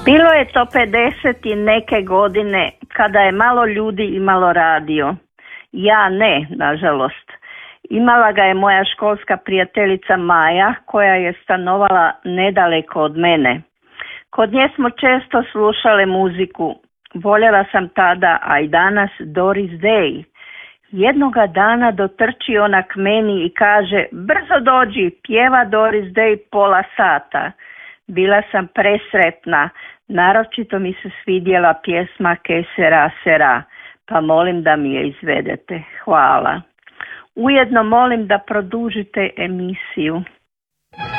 Bilo je to 50 i neke godine kada je malo ljudi imalo radio. Ja ne, nažalost. Imala ga je moja školska prijateljica Maja koja je stanovala nedaleko od mene. Kod nje smo često slušale muziku. Voljela sam tada, a i danas, Doris Day. Jednoga dana dotrči ona k meni i kaže: brzo dođi, pjeva Doris Day pola sata. Bila sam presretna, naročito mi se svidjela pjesma Que sera sera, pa molim da mi je izvedete. Hvala. Ujedno molim da produžite emisiju.